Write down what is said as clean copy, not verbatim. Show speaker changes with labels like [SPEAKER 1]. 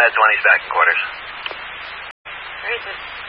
[SPEAKER 1] Med 20's back in quarters.
[SPEAKER 2] Where is it?